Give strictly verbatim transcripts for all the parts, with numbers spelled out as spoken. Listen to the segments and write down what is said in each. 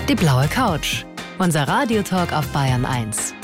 Die blaue Couch. Unser Radiotalk auf Bayern eins.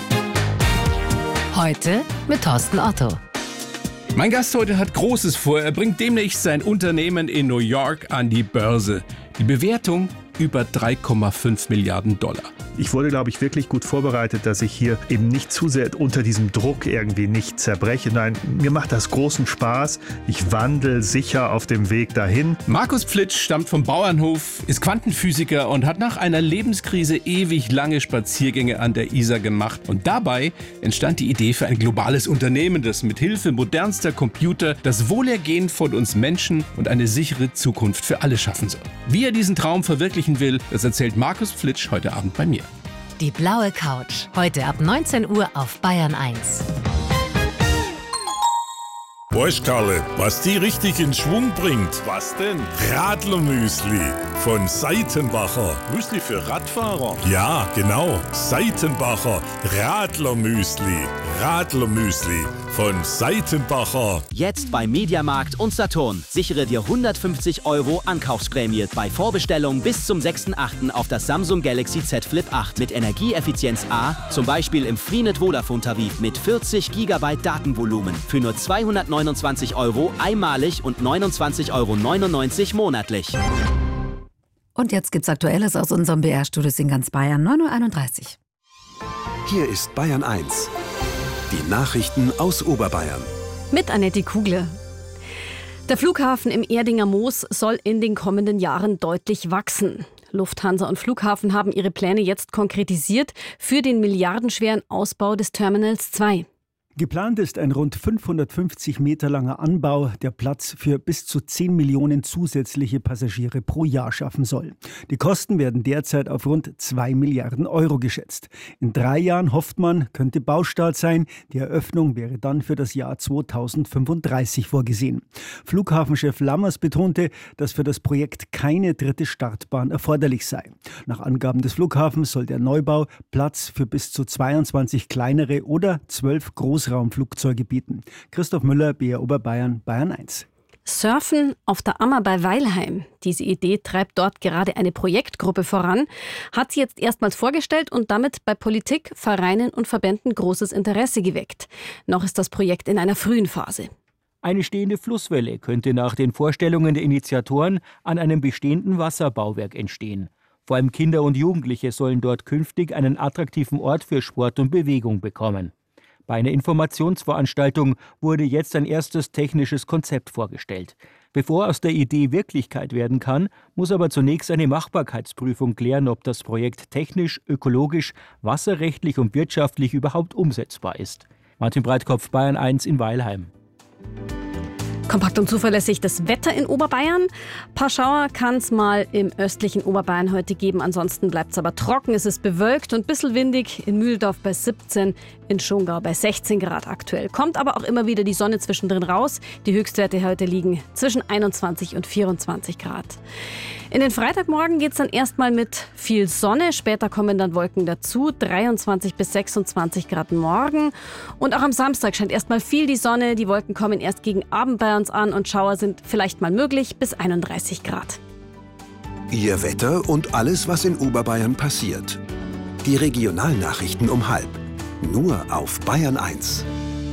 Heute mit Thorsten Otto. Mein Gast heute hat Großes vor. Er bringt demnächst sein Unternehmen in New York an die Börse. Die Bewertung über drei Komma fünf Milliarden Dollar. Ich wurde, glaube ich, wirklich gut vorbereitet, dass ich hier eben nicht zu sehr unter diesem Druck irgendwie nicht zerbreche. Nein, mir macht das großen Spaß. Ich wandle sicher auf dem Weg dahin. Markus Pflitsch stammt vom Bauernhof, ist Quantenphysiker und hat nach einer Lebenskrise ewig lange Spaziergänge an der Isar gemacht. Und dabei entstand die Idee für ein globales Unternehmen, das mit Hilfe modernster Computer das Wohlergehen von uns Menschen und eine sichere Zukunft für alle schaffen soll. Wie er diesen Traum verwirklichen will, das erzählt Markus Pflitsch heute Abend bei mir. Die blaue Couch. Heute ab neunzehn Uhr auf Bayern eins. Weißt Karle, was die richtig in Schwung bringt? Was denn? Radlermüsli von Seitenbacher. Müsli für Radfahrer? Ja, genau. Seitenbacher Radlermüsli. Radlermüsli von Seitenbacher. Jetzt bei Mediamarkt und Saturn. Sichere dir hundertfünfzig Euro Ankaufsprämie bei Vorbestellung bis zum sechsten achten auf das Samsung Galaxy Z Flip acht mit Energieeffizienz A, zum Beispiel im Freenet Vodafone Tarif mit vierzig Gigabyte Datenvolumen für nur zweihundertneunundzwanzig Euro einmalig und neunundzwanzig Euro neunundneunzig monatlich. Und jetzt gibt's Aktuelles aus unserem B R-Studios in ganz Bayern, neun Uhr einunddreißig. Hier ist Bayern eins. Die Nachrichten aus Oberbayern. Mit Annette Kugler. Der Flughafen im Erdinger Moos soll in den kommenden Jahren deutlich wachsen. Lufthansa und Flughafen haben ihre Pläne jetzt konkretisiert für den milliardenschweren Ausbau des Terminals zwei. Geplant ist ein rund fünfhundertfünfzig Meter langer Anbau, der Platz für bis zu zehn Millionen zusätzliche Passagiere pro Jahr schaffen soll. Die Kosten werden derzeit auf rund zwei Milliarden Euro geschätzt. In drei Jahren hofft man, könnte Baustart sein. Die Eröffnung wäre dann für das Jahr zweitausendfünfunddreißig vorgesehen. Flughafenchef Lammers betonte, dass für das Projekt keine dritte Startbahn erforderlich sei. Nach Angaben des Flughafens soll der Neubau Platz für bis zu zweiundzwanzig kleinere oder zwölf große Großraumflugzeuge bieten. Christoph Müller, B R Oberbayern, Bayern eins. Surfen auf der Ammer bei Weilheim. Diese Idee treibt dort gerade eine Projektgruppe voran, hat sie jetzt erstmals vorgestellt und damit bei Politik, Vereinen und Verbänden großes Interesse geweckt. Noch ist das Projekt in einer frühen Phase. Eine stehende Flusswelle könnte nach den Vorstellungen der Initiatoren an einem bestehenden Wasserbauwerk entstehen. Vor allem Kinder und Jugendliche sollen dort künftig einen attraktiven Ort für Sport und Bewegung bekommen. Bei einer Informationsveranstaltung wurde jetzt ein erstes technisches Konzept vorgestellt. Bevor aus der Idee Wirklichkeit werden kann, muss aber zunächst eine Machbarkeitsprüfung klären, ob das Projekt technisch, ökologisch, wasserrechtlich und wirtschaftlich überhaupt umsetzbar ist. Martin Breitkopf, Bayern eins in Weilheim. Kompakt und zuverlässig das Wetter in Oberbayern. Ein paar Schauer kann es mal im östlichen Oberbayern heute geben. Ansonsten bleibt es aber trocken. Es ist bewölkt und ein bisschen windig. In Mühldorf bei siebzehn, in Schongau bei sechzehn Grad aktuell. Kommt aber auch immer wieder die Sonne zwischendrin raus. Die Höchstwerte heute liegen zwischen einundzwanzig und vierundzwanzig Grad. In den Freitagmorgen geht es dann erstmal mit viel Sonne. Später kommen dann Wolken dazu. dreiundzwanzig bis sechsundzwanzig Grad morgen. Und auch am Samstag scheint erstmal viel die Sonne. Die Wolken kommen erst gegen Abend bei uns an und Schauer sind vielleicht mal möglich bis einunddreißig Grad. Ihr Wetter und alles, was in Oberbayern passiert. Die Regionalnachrichten um halb. Nur auf Bayern eins.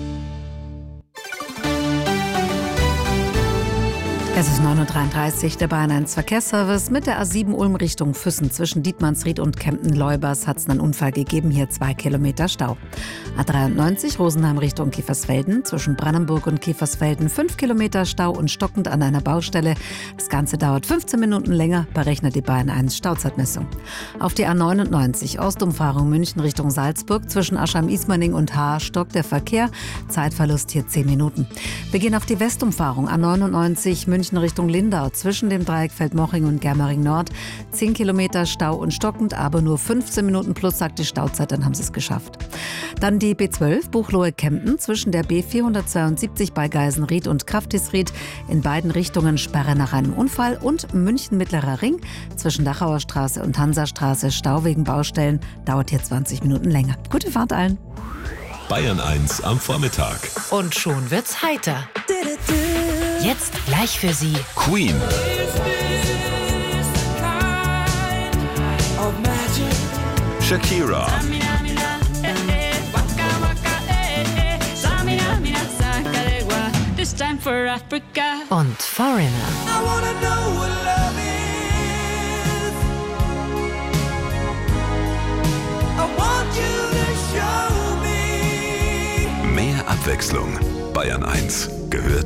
Es ist neun Uhr dreiunddreißig, der Bayern eins Verkehrsservice. Mit der A sieben Ulm Richtung Füssen zwischen Dietmannsried und Kempten-Leubers hat es einen Unfall gegeben, hier zwei Kilometer Stau. A dreiundneunzig Rosenheim Richtung Kiefersfelden zwischen Brandenburg und Kiefersfelden fünf Kilometer Stau und stockend an einer Baustelle. Das Ganze dauert fünfzehn Minuten länger, berechnet die Bayern eins Stauzeitmessung. Auf die A neunundneunzig Ostumfahrung München Richtung Salzburg zwischen Aschheim-Ismaning und Haar stockt der Verkehr. Zeitverlust hier zehn Minuten. Wir gehen auf die Westumfahrung A neunundneunzig München Richtung Lindau zwischen dem Dreieck Feldmoching und Germering Nord. zehn Kilometer Stau und stockend, aber nur fünfzehn Minuten plus, sagt die Stauzeit, dann haben sie es geschafft. Dann die B zwölf Buchloe-Kempten zwischen der B vierhundertzweiundsiebzig bei Geisenried und Kraftisried. In beiden Richtungen Sperre nach einem Unfall und München Mittlerer Ring zwischen Dachauer Straße und Hansastraße Stau wegen Baustellen. Dauert hier zwanzig Minuten länger. Gute Fahrt allen. Bayern eins am Vormittag. Und schon wird's heiter. Jetzt gleich für Sie Queen. Shakira. Und Foreigner. Mehr Abwechslung. Bayern eins gehört